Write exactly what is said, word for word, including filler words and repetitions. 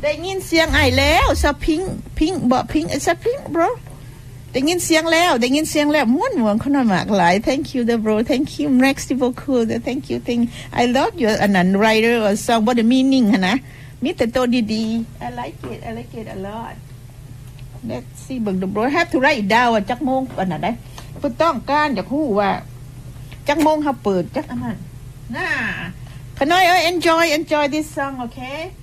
ได้ยินเสียงไอ้แล้วสะพิงพิงบ่พิงไอ้สะพิง bro ได้ยินเสียงแล้วได้ยินเสียงแล้วม่วนๆคนมากหลาย thank you the bro thank you merci beaucoup the thank you thing I love your อันนั้น writer or song what the meaning หั่นนะมีแต่ตัวดีๆ I like it I like it a lot let's see เบิ่ง the bro have to write it down จักโมงอันนั้นได้เพิ่นต้องการอยากฮู้ว่าจักโมงเฮาเปิดจักอันนั้นน่าขน้อยเอ้ย enjoy enjoy this song okay